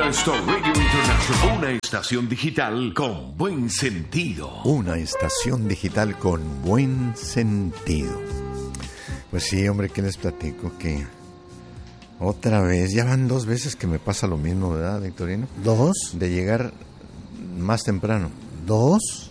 Star Radio International, una estación digital con buen sentido. Una estación digital con buen sentido. Pues sí, hombre, ¿qué les platico? Que otra vez, ya van 2 veces que me pasa lo mismo, ¿verdad, Victorino? ¿2? De llegar más temprano. 2.